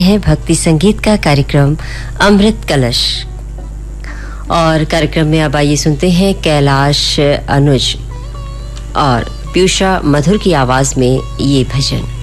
है भक्ति संगीत का कार्यक्रम अमृत कलश। और कार्यक्रम में अब आइए सुनते हैं कैलाश अनुज और पीयूषा मधुर की आवाज में ये भजन।